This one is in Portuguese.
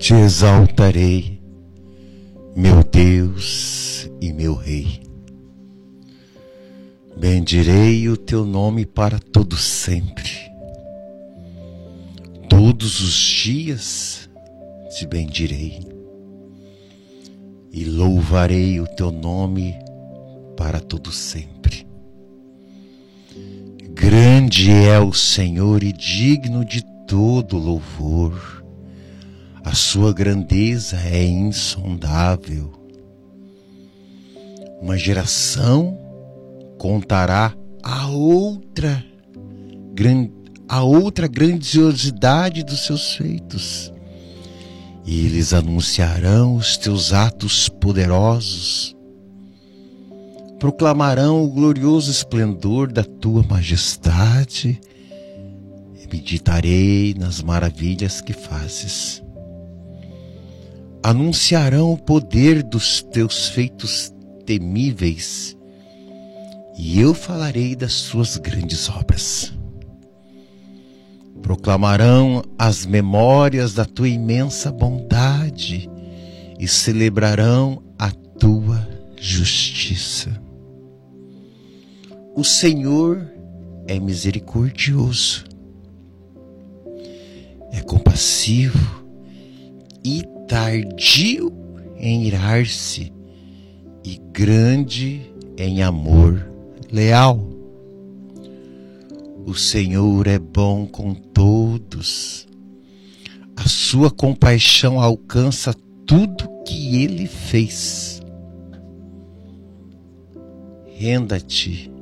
Te exaltarei, meu Deus e meu Rei. Bendirei o teu nome para todo sempre. Todos os dias te bendirei e louvarei o teu nome para todo sempre. Grande é o Senhor e digno de todo louvor. A sua grandeza é insondável. Uma geração contará a outra grandiosidade dos seus feitos. E eles anunciarão os teus atos poderosos. Proclamarão o glorioso esplendor da tua majestade. E meditarei nas maravilhas que fazes. Anunciarão o poder dos teus feitos temíveis, e eu falarei das suas grandes obras. Proclamarão as memórias da tua imensa bondade e celebrarão a tua justiça. O Senhor é misericordioso, é compassivo e tardio em irar-se e grande em amor leal. O Senhor é bom com todos. A sua compaixão alcança tudo que ele fez. Renda-te